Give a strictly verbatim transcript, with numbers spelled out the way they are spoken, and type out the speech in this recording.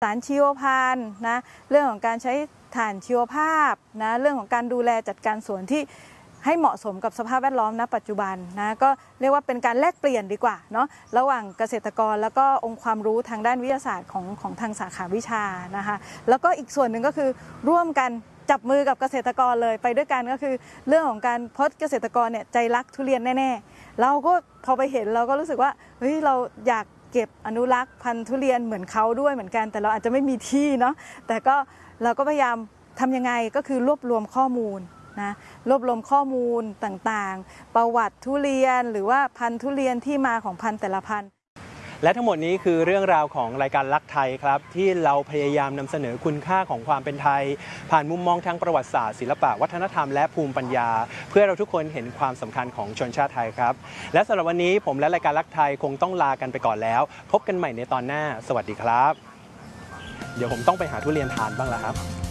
สารชีวพันธุ์นะเรื่องของการใช้ถ่านชีวภาพนะเรื่องของการดูแลจัดการสวนที่ให้เหมาะสมกับสภาพแวดล้อมณปัจจุบันนะก็เรียกว่าเป็นการแลกเปลี่ยนดีกว่าเนาะระหว่างเกษตรกรแล้วก็องค์ความรู้ทางด้านวิทยาศาสตร์ของของทางสาขาวิชานะคะแล้วก็อีกส่วนหนึ่งก็คือร่วมกันจับมือกับเกษตรกรเลยไปด้วยกันก็คือเรื่องของการเพราะเกษตรกรเนี่ยใจรักทุเรียนแน่ๆเราก็พอไปเห็นเราก็รู้สึกว่าเฮ้ยเราอยากเก็บอนุรักษ์พันธุ์ทุเรียนเหมือนเขาด้วยเหมือนกันแต่เราอาจจะไม่มีที่เนาะแต่ก็เราก็พยายามทำยังไงก็คือรวบรวมข้อมูลนะรวบรวมข้อมูลต่างๆประวัติทุเรียนหรือว่าพันธุ์ทุเรียนที่มาของพันธุ์แต่ละพันธุ์และทั้งหมดนี้คือเรื่องราวของรายการลักไทยครับที่เราพยายามนำเสนอคุณค่าของความเป็นไทยผ่านมุมมองทางประวัติศาสตร์ศิลปะวัฒนธรรมและภูมิปัญญาเพื่อเราทุกคนเห็นความสำคัญของชนชาติไทยครับและสำหรับวันนี้ผมและรายการลักไทยคงต้องลากันไปก่อนแล้วพบกันใหม่ในตอนหน้าสวัสดีครับเดี๋ยวผมต้องไปหาทุเรียนทานบ้างแล้วครับ